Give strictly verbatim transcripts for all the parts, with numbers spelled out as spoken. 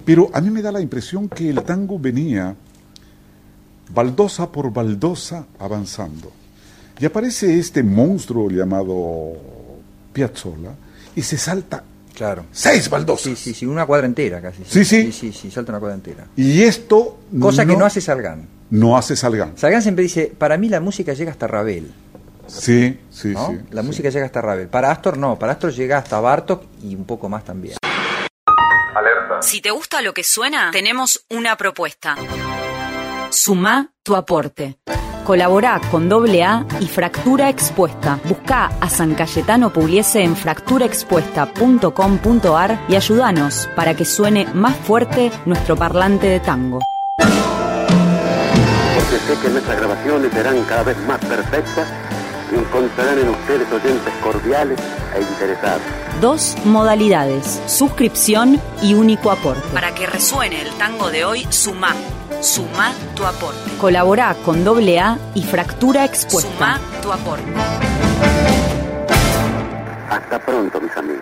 Pero a mí me da la impresión que el tango venía baldosa por baldosa avanzando. Y aparece este monstruo llamado Piazzolla y se salta claro. seis baldosas. Sí, sí, sí, una cuadra entera casi. Sí, sí. Sí, sí, sí, salta una cuadra entera. Y esto... Cosa no, que no hace Salgán. No hace Salgán. Salgán siempre dice, para mí la música llega hasta Ravel. Sí, sí, ¿no? sí. La sí. música llega hasta Ravel. Para Astor no, para Astor llega hasta Bartók y un poco más también. Alerta. Si te gusta lo que suena, tenemos una propuesta. Sumá tu aporte. Colaborá con doble A y Fractura Expuesta. Buscá a San Cayetano Pugliese en fractura expuesta punto com punto ar y ayúdanos para que suene más fuerte nuestro parlante de tango. Porque sé que nuestras grabaciones serán cada vez más perfectas y encontrarán en ustedes oyentes cordiales e interesados. Dos modalidades, suscripción y único aporte. Para que resuene el tango de hoy, sumá. Sumá tu aporte. Colaborá con doble A y Fractura Expuesta. Sumá tu aporte. Hasta pronto, mis amigos.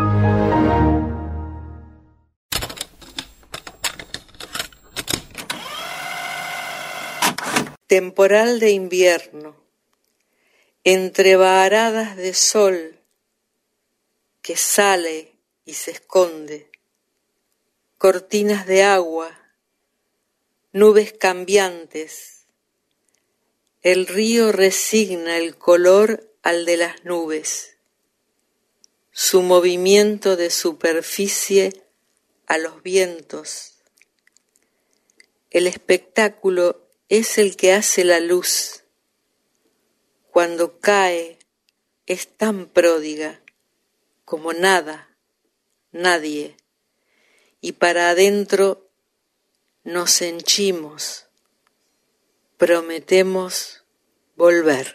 Temporal de invierno, entre varadas de sol que sale y se esconde, cortinas de agua, nubes cambiantes, el río resigna el color al de las nubes, su movimiento de superficie a los vientos. El espectáculo es el que hace la luz. Cuando cae es tan pródiga como nada, nadie, y para adentro nos henchimos, prometemos volver.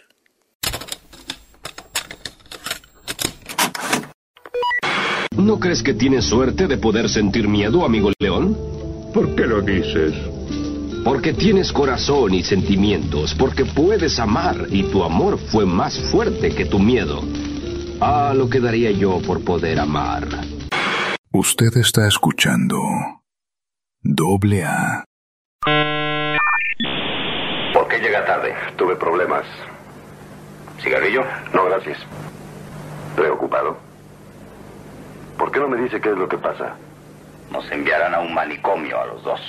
¿No crees que tienes suerte de poder sentir miedo, amigo León? ¿Por qué lo dices? Porque tienes corazón y sentimientos, porque puedes amar y tu amor fue más fuerte que tu miedo. Ah, lo que daría yo por poder amar. Usted está escuchando Doble A. ¿Por qué llega tarde? Tuve problemas. ¿Cigarrillo? No, gracias. Preocupado. ¿Por qué no me dice qué es lo que pasa? Nos enviarán a un manicomio a los dos.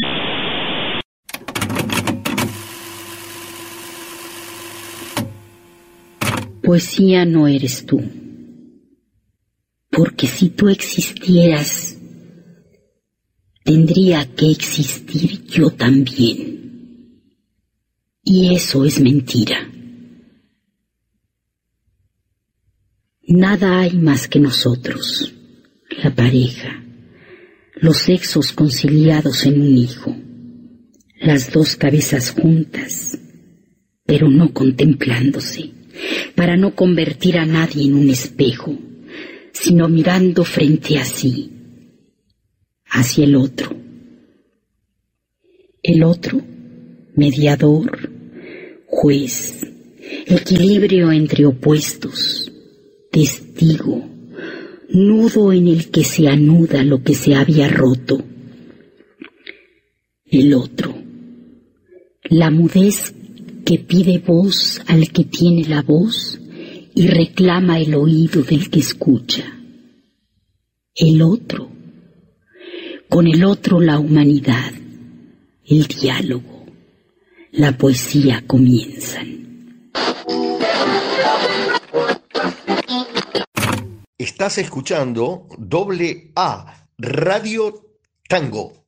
Poesía no eres tú, porque si tú existieras, tendría que existir yo también, y eso es mentira. Nada hay más que nosotros, la pareja, los sexos conciliados en un hijo, las dos cabezas juntas, pero no contemplándose, para no convertir a nadie en un espejo, sino mirando frente a sí, hacia el otro. El otro, mediador, juez, equilibrio entre opuestos, testigo, nudo en el que se anuda lo que se había roto. El otro, la mudez que pide voz al que tiene la voz y reclama el oído del que escucha. El otro, con el otro la humanidad, el diálogo, la poesía comienzan. Estás escuchando Doble A, Radio Tango.